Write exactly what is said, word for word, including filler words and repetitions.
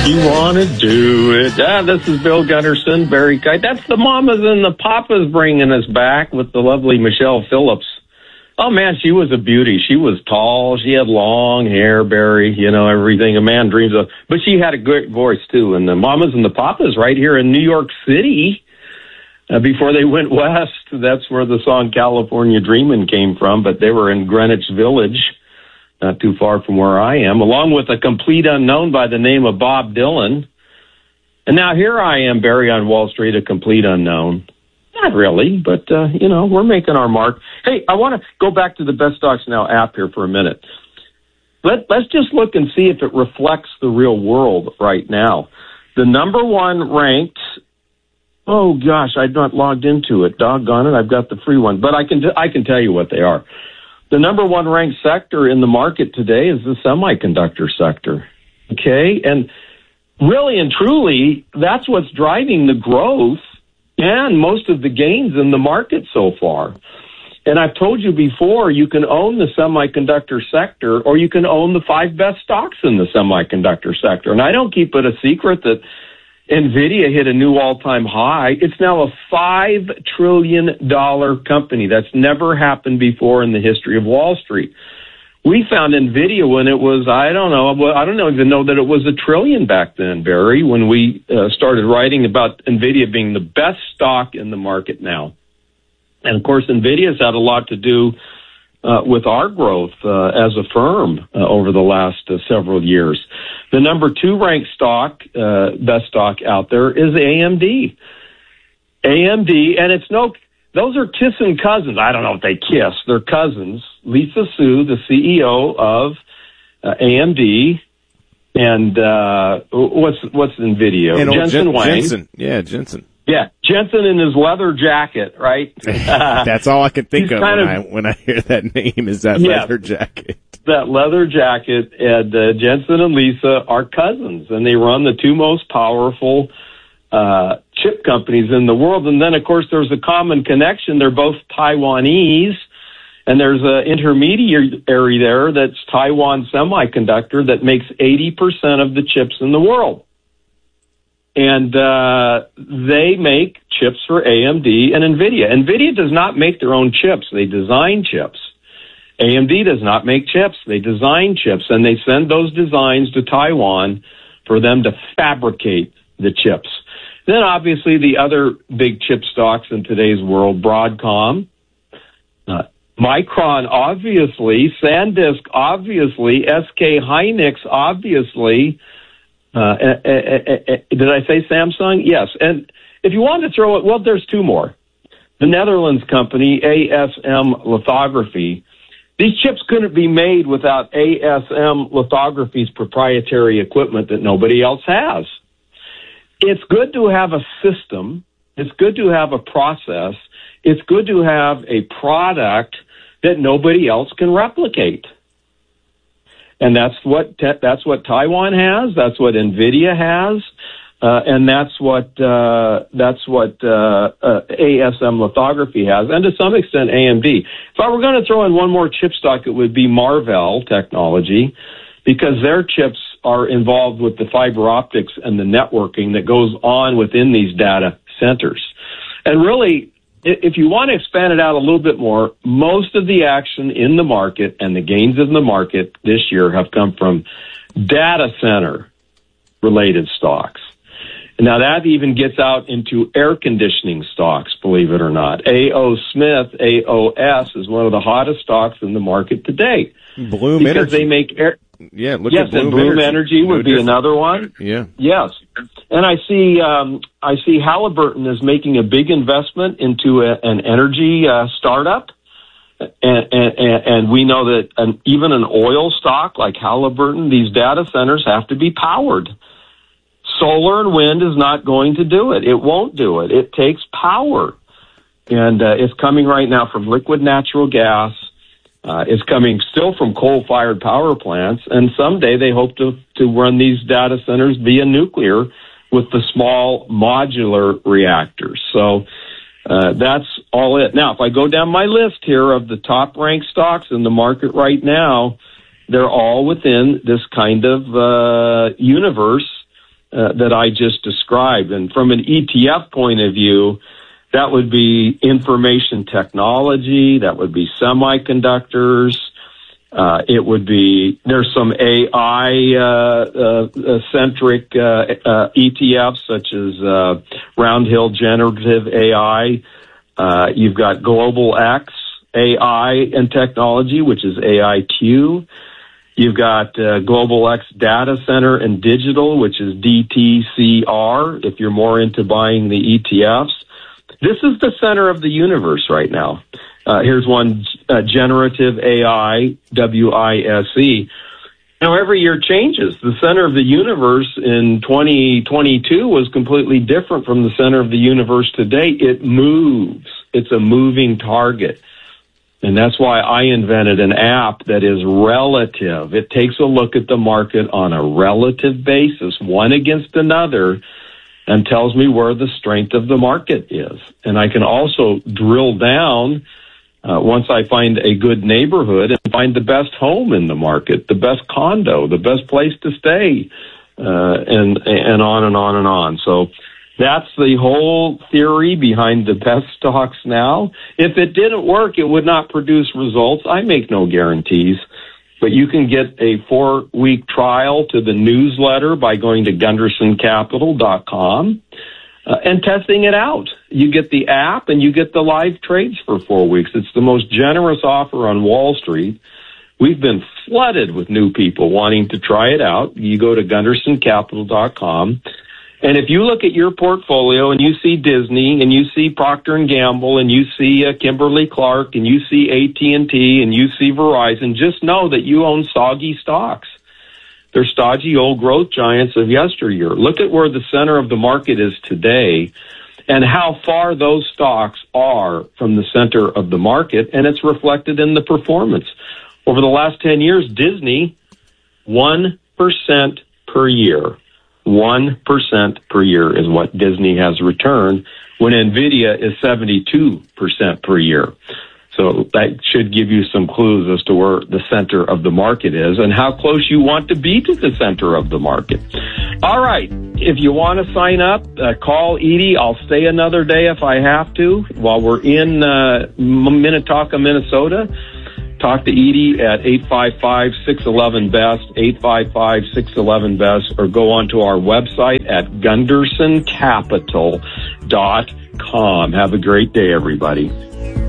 You want to do it. Ah, this is Bill Gunderson, Barry Kite. That's the mamas and the papas bringing us back with the lovely Michelle Phillips. Oh, man, she was a beauty. She was tall. She had long hair, Barry, you know, everything a man dreams of. But she had a great voice, too. And the mamas and the papas right here in New York City, uh, before they went west, that's where the song California Dreamin' came from. But they were in Greenwich Village, not too far from where I am, along with a complete unknown by the name of Bob Dylan. And now here I am, Barry, on Wall Street, a complete unknown. Not really, but, uh, you know, we're making our mark. Hey, I want to go back to the Best Stocks Now app here for a minute. Let, let's just look and see if it reflects the real world right now. The number one ranked, oh, gosh, I've not logged into it. Doggone it, I've got the free one. But I can, t- I can tell you what they are. The number one ranked sector in the market today is the semiconductor sector. Okay? And really and truly, that's what's driving the growth and most of the gains in the market so far. And I've told you before, you can own the semiconductor sector or you can own the five best stocks in the semiconductor sector. And I don't keep it a secret that NVIDIA hit a new all-time high. It's now a five trillion dollars company. That's never happened before in the history of Wall Street. We found NVIDIA when it was, I don't know, I don't even know that it was a trillion back then, Barry, when we uh, started writing about NVIDIA being the best stock in the market now. And, of course, NVIDIA's had a lot to do uh, with our growth uh, as a firm uh, over the last uh, several years. The number two ranked stock, uh, best stock out there is A M D. A M D, and it's no, those are kissing cousins. I don't know if they kiss. They're cousins. Lisa Su, the C E O of uh, A M D, and uh, what's what's NVIDIA? And Jensen Jen- Wang. Jensen. Yeah, Jensen. Yeah, Jensen in his leather jacket, right? That's all I can think of when, of I when I hear that name is that yeah, leather jacket. That leather jacket, and uh, Jensen and Lisa are cousins, and they run the two most powerful uh, chip companies in the world. And then, of course, there's a common connection. They're both Taiwanese, and there's an intermediary there that's Taiwan Semiconductor that makes eighty percent of the chips in the world. And uh, they make chips for A M D and NVIDIA. NVIDIA does not make their own chips. They design chips. A M D does not make chips. They design chips, and they send those designs to Taiwan for them to fabricate the chips. Then, obviously, the other big chip stocks in today's world, Broadcom, uh, Micron, obviously, SanDisk, obviously, S K Hynix, obviously. Uh, uh, uh, uh, uh, did I say Samsung? Yes. And if you want to throw it, well, there's two more. The Netherlands company, A S M Lithography. These chips couldn't be made without A S M Lithography's proprietary equipment that nobody else has. It's good to have a system. It's good to have a process. It's good to have a product that nobody else can replicate. And that's what that's what Taiwan has. That's what NVIDIA has, uh, and that's what uh, that's what uh, uh, A S M Lithography has, and to some extent A M D. If I were going to throw in one more chip stock, it would be Marvell Technology, because their chips are involved with the fiber optics and the networking that goes on within these data centers. And really, if you want to expand it out a little bit more, most of the action in the market and the gains in the market this year have come from data center related stocks. Now that even gets out into air conditioning stocks, believe it or not. A O Smith, A O S, is one of the hottest stocks in the market today. Bloom because Energy. They make air. Yeah, look yes, at Bloom, and Bloom Energy, Energy would no be different. another one. Yeah. Yes, and I see um, I see Halliburton is making a big investment into a, an energy uh, startup, and, and, and we know that an, even an oil stock like Halliburton, these data centers have to be powered. Solar and wind is not going to do it. It won't do it. It takes power, and uh, it's coming right now from liquid natural gas. Uh, it's coming still from coal-fired power plants, and someday they hope to, to run these data centers via nuclear with the small modular reactors. So uh, that's all it. Now, if I go down my list here of the top-ranked stocks in the market right now, they're all within this kind of uh, universe uh, that I just described. And from an E T F point of view, that would be information technology, that would be semiconductors, uh, it would be, there's some A I uh, uh, centric uh, uh, E T Fs such as uh, Roundhill Generative A I. Uh, you've got Global X A I and technology, which is A I Q. You've got uh, Global X Data Center and Digital, which is D T C R, if you're more into buying the E T Fs. This is the center of the universe right now. Uh, here's one, uh, Generative A I, W I S E. Now, every year changes. The center of the universe in twenty twenty-two was completely different from the center of the universe today. It moves. It's a moving target. And that's why I invented an app that is relative. It takes a look at the market on a relative basis, one against another, and tells me where the strength of the market is. And I can also drill down uh, once I find a good neighborhood and find the best home in the market, the best condo, the best place to stay, uh, and and on and on and on. So that's the whole theory behind the best stocks now. If it didn't work, it would not produce results. I make no guarantees. But you can get a four-week trial to the newsletter by going to gunderson capital dot com uh, and testing it out. You get the app and you get the live trades for four weeks. It's the most generous offer on Wall Street. We've been flooded with new people wanting to try it out. You go to gunderson capital dot com. And if you look at your portfolio and you see Disney and you see Procter and Gamble and you see uh, Kimberly-Clark and you see A T and T and you see Verizon, just know that you own soggy stocks. They're stodgy old growth giants of yesteryear. Look at where the center of the market is today and how far those stocks are from the center of the market, and it's reflected in the performance. Over the last ten years, Disney, one percent per year. one percent per year is what Disney has returned, when NVIDIA is seventy-two percent per year. So that should give you some clues as to where the center of the market is and how close you want to be to the center of the market. All right. If you want to sign up, uh, call Edie. I'll stay another day if I have to while we're in uh, Minnetonka, Minnesota. Talk to Edie at eight five five, six one one, B E S T, eight five five, six one one, B E S T, or go onto our website at gunderson capital dot com. Have a great day, everybody.